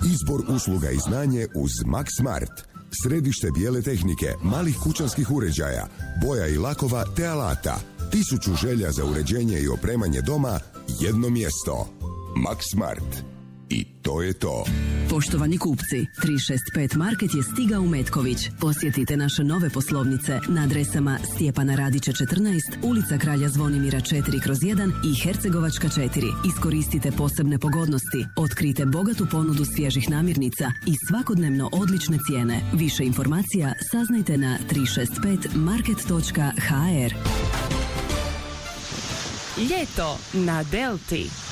Izbor usluga i znanje uz Max Smart. Središte bijele tehnike, malih kućanskih uređaja, boja i lakova te alata. 1000 želja za uređenje i opremanje doma, jedno mjesto. Max Smart. I to je to. Poštovani kupci, 365 Market je stigao u Metković. Posjetite naše nove poslovnice na adresama Stjepana Radića 14, ulica Kralja Zvonimira 4/1 i Hercegovačka 4. Iskoristite posebne pogodnosti, otkrite bogatu ponudu svježih namirnica i svakodnevno odlične cijene. Više informacija saznajte na 365market.hr. Ljeto na Delti.